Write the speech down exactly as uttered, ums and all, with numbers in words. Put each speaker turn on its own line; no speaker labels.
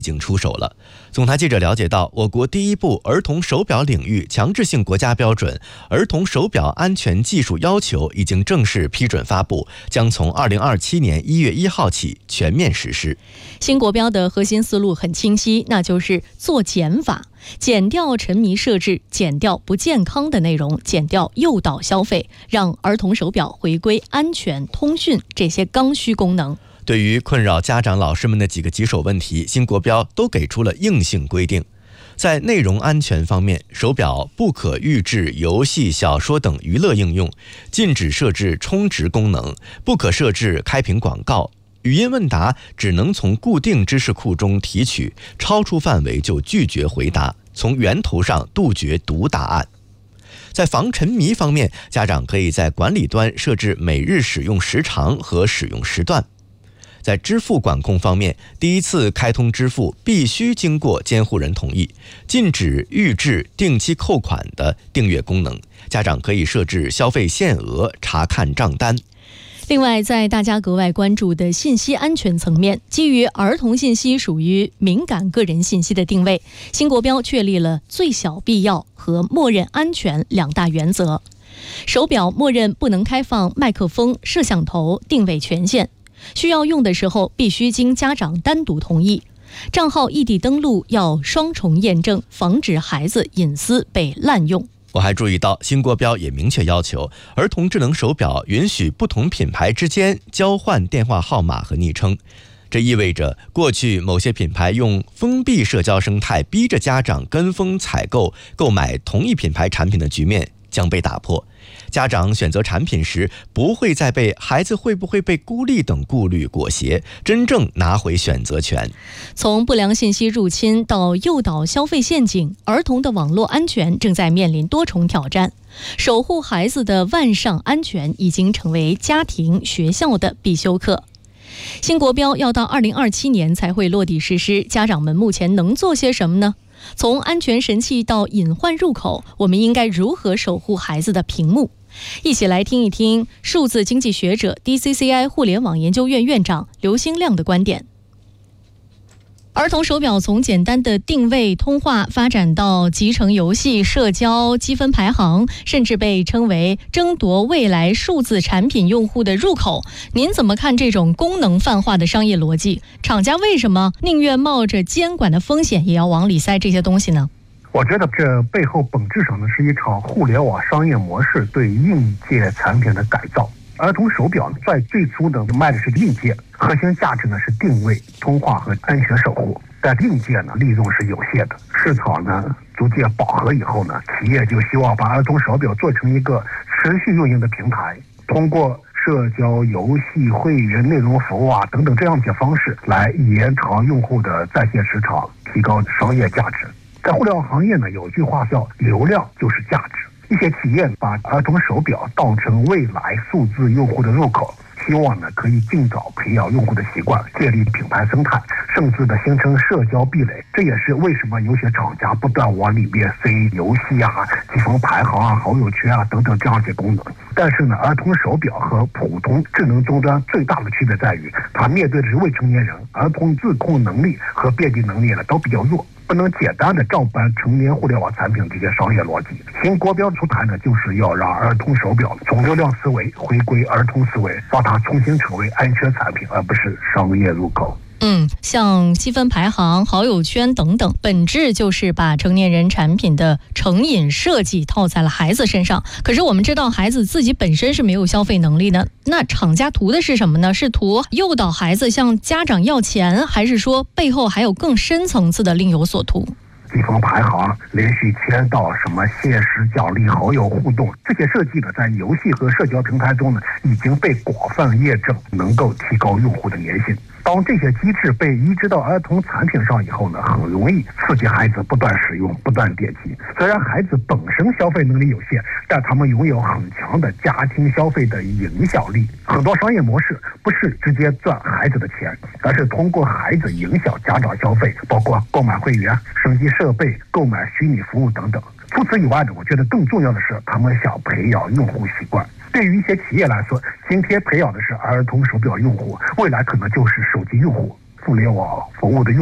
已经出手了。总台记者了解到，我国第一部儿童手表领域强制性国家标准《儿童手表安全技术要求》已经正式批准发布，将从二零二七年一月一号起全面实施。
新国标的核心思路很清晰，那就是做减法，减掉沉迷设置，减掉不健康的内容，减掉诱导消费，让儿童手表回归安全、通讯这些刚需功能。
对于困扰家长老师们的几个棘手问题，新国标都给出了硬性规定。在内容安全方面，手表不可预置游戏、小说等娱乐应用，禁止设置充值功能，不可设置开屏广告，语音问答只能从固定知识库中提取，超出范围就拒绝回答，从源头上杜绝毒答案。在防沉迷方面，家长可以在管理端设置每日使用时长和使用时段。在支付管控方面，第一次开通支付必须经过监护人同意，禁止预置定期扣款的订阅功能，家长可以设置消费限额，查看账单。
另外，在大家格外关注的信息安全层面，基于儿童信息属于敏感个人信息的定位，新国标确立了最小必要和默认安全两大原则。手表默认不能开放麦克风、摄像头、定位权限，需要用的时候必须经家长单独同意。账号异地登录要双重验证，防止孩子隐私被滥用。
我还注意到，新国标也明确要求，儿童智能手表允许不同品牌之间交换电话号码和昵称。这意味着，过去某些品牌用封闭社交生态逼着家长跟风采购、购买同一品牌产品的局面将被打破。家长选择产品时，不会再被孩子会不会被孤立等顾虑裹挟，真正拿回选择权。
从不良信息入侵到诱导消费陷阱，儿童的网络安全正在面临多重挑战。守护孩子的万上安全已经成为家庭、学校的必修课。新国标要到二零二七年才会落地实施，家长们目前能做些什么呢？从安全神器到隐患入口，我们应该如何守护孩子的屏幕？一起来听一听数字经济学者 D C C I 互联网研究院院长刘兴亮的观点。儿童手表从简单的定位通话发展到集成游戏、社交、积分排行，甚至被称为争夺未来数字产品用户的入口。您怎么看这种功能泛化的商业逻辑？厂家为什么宁愿冒着监管的风险，也要往里塞这些东西呢？
我觉得这背后本质上呢是一场互联网商业模式对硬件产品的改造。儿童手表在最初的卖的是硬件，核心价值呢是定位、通话和安全守护。但硬件呢利润是有限的，市场呢逐渐饱和以后呢，企业就希望把儿童手表做成一个持续运营的平台，通过社交、游戏、会员、内容服务啊等等这样一些方式来延长用户的在线时长，提高商业价值。在互联网行业呢，有一句话叫流量就是价值。一些企业把儿童手表当成未来数字用户的入口，希望呢可以尽早培养用户的习惯，建立品牌生态，甚至的形成社交壁垒。这也是为什么有些厂家不断往里面塞游戏啊、积分排行啊、好友圈啊等等这样一些功能。但是呢，儿童手表和普通智能终端最大的区别在于，它面对的是未成年人，儿童自控能力和辨别能力呢都比较弱，不能简单的照搬成年互联网产品这些商业逻辑。新国标出台呢，就是要让儿童手表从流量思维回归儿童思维，让它重新成为安全产品，而不是商业入口。
嗯，像积分排行、好友圈等等，本质就是把成年人产品的成瘾设计套在了孩子身上。可是我们知道，孩子自己本身是没有消费能力的，那厂家图的是什么呢？是图诱导孩子向家长要钱，还是说背后还有更深层次的另有所图？
积分排行、连续签到、什么限时奖励、好友互动，这些设计呢，在游戏和社交平台中呢，已经被广泛验证能够提高用户的粘性。当这些机制被移植到儿童产品上以后呢，很容易刺激孩子不断使用、不断点击。虽然孩子本身消费能力有限，但他们拥有很强的家庭消费的影响力。很多商业模式不是直接赚孩子的钱，而是通过孩子影响家长消费，包括购买会员、升级设备、购买虚拟服务等等。除此以外呢，我觉得更重要的是，他们想培养用户习惯。对于一些企业来说，今天培养的是儿童手表用户，未来可能就是手机用户、互联网服务的用户。